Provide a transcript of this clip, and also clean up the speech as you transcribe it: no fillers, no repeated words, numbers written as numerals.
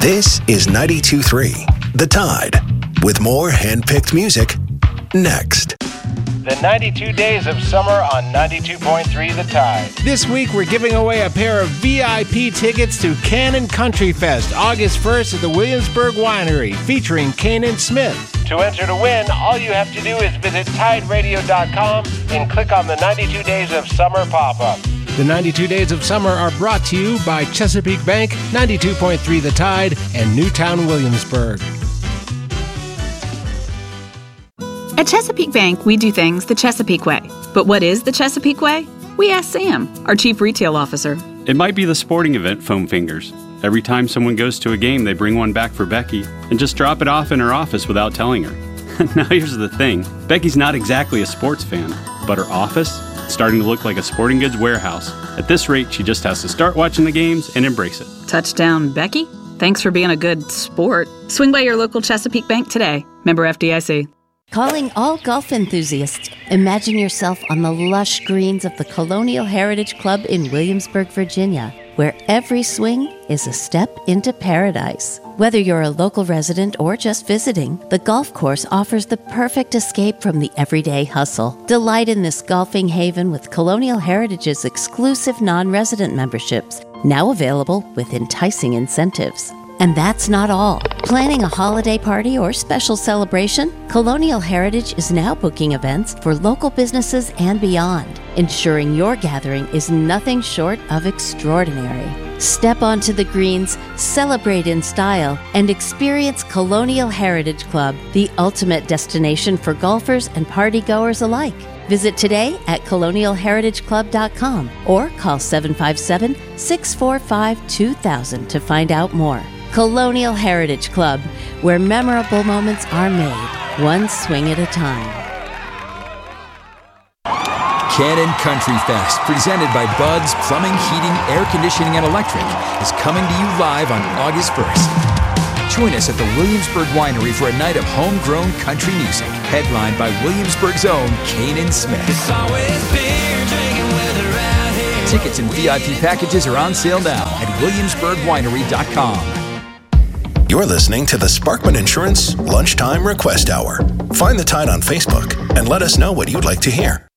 This is 92.3 The Tide, with more hand-picked music next. The 92 Days of Summer on 92.3 The Tide. This week, we're giving away a pair of VIP tickets to Cannon Country Fest, August 1st at the Williamsburg Winery, featuring Kanan Smith. To enter to win, all you have to do is visit TideRadio.com and click on the 92 Days of Summer pop-up. The 92 Days of Summer are brought to you by Chesapeake Bank, 92.3 The Tide, and Newtown Williamsburg. At Chesapeake Bank, we do things the Chesapeake way. But what is the Chesapeake way? We asked Sam, our Chief Retail Officer. It might be the sporting event foam fingers. Every time someone goes to a game, they bring one back for Becky and just drop it off in her office without telling her. Now here's the thing. Becky's not exactly a sports fan, but her office is starting to look like a sporting goods warehouse. At this rate, she just has to start watching the games and embrace it. Touchdown, Becky. Thanks for being a good sport. Swing by your local Chesapeake Bank today. Member FDIC. Calling all golf enthusiasts. Imagine yourself on the lush greens of the Colonial Heritage Club in Williamsburg, Virginia, where every swing is a step into paradise. Whether you're a local resident or just visiting, the golf course offers the perfect escape from the everyday hustle. Delight in this golfing haven with Colonial Heritage's exclusive non-resident memberships, now available with enticing incentives. And that's not all. Planning a holiday party or special celebration? Colonial Heritage is now booking events for local businesses and beyond, ensuring your gathering is nothing short of extraordinary. Step onto the greens, celebrate in style, and experience Colonial Heritage Club, the ultimate destination for golfers and partygoers alike. Visit today at colonialheritageclub.com or call 757-645-2000 to find out more. Colonial Heritage Club, where memorable moments are made, one swing at a time. Cannon Country Fest, presented by Bud's Plumbing, Heating, Air Conditioning, and Electric, is coming to you live on August 1st. Join us at the Williamsburg Winery for a night of homegrown country music, headlined by Williamsburg's own Kanan Smith. Tickets and VIP packages are on sale now at williamsburgwinery.com. You're listening to the Sparkman Insurance Lunchtime Request Hour. Find The Tide on Facebook and let us know what you'd like to hear.